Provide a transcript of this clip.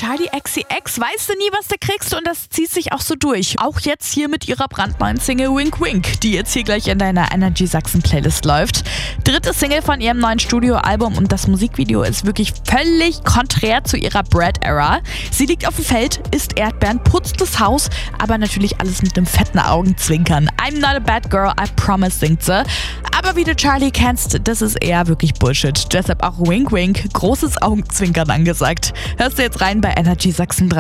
Charli XCX, weißt du nie, was du kriegst, und das zieht sich auch so durch. Auch jetzt hier mit ihrer brandneuen Single Wink Wink, die jetzt hier gleich in deiner Energy Sachsen Playlist läuft. Dritte Single von ihrem neuen Studioalbum, und das Musikvideo ist wirklich völlig konträr zu ihrer Brad-Era. Sie liegt auf dem Feld, isst Erdbeeren, putzt das Haus, aber natürlich alles mit einem fetten Augenzwinkern. I'm not a bad girl, I promise, singt sie. Aber wie du Charli kennst, das ist eher wirklich Bullshit. Deshalb auch Wink Wink, großes Augenzwinkern angesagt. Hörst du jetzt rein bei Energy Sachsen 3.